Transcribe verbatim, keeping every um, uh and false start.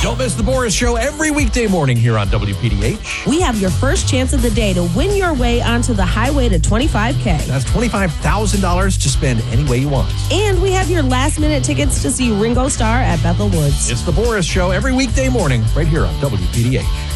Don't miss the Boris Show every weekday morning here on W P D H. We have your first chance of the day to win your way onto the highway to twenty-five K. That's twenty-five thousand dollars to spend any way you want. And we have your last-minute tickets to see Ringo Starr at Bethel Woods. It's the Boris Show every weekday morning right here on W P D H.